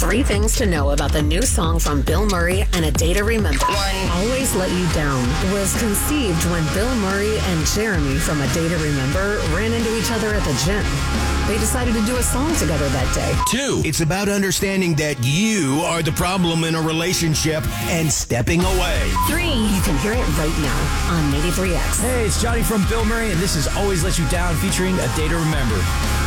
3 things to know about the new song from Bill Murray and A Day to Remember. 1. Always Let You Down was conceived when Bill Murray and Jeremy from A Day to Remember ran into each other at the gym. They decided to do a song together that day. 2. It's about understanding that you are the problem in a relationship and stepping away. 3. You can hear it right now on 83X. Hey, it's Johnny from Bill Murray, and this is Always Let You Down featuring A Day to Remember.